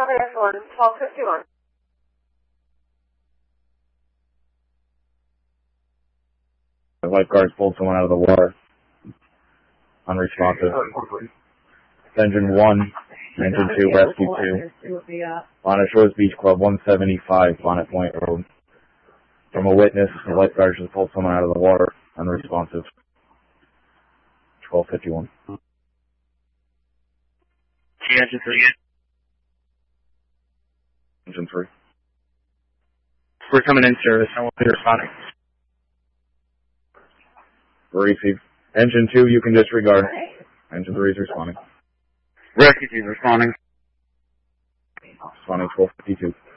LAS 1, 1251. The lifeguards pulled someone out of the water. Unresponsive. Engine 1, Engine 2, Rescue 2. Bonnet Shores Beach Club, 175, Bonnet Point Road. From a witness, the lifeguards just pulled someone out of the water. Unresponsive. 1251. Engine 3. Engine 3. We're coming in service. I won't be responding. Receive. Engine 2, you can disregard. Engine 3 is responding. Rescue team responding. Responding 1252.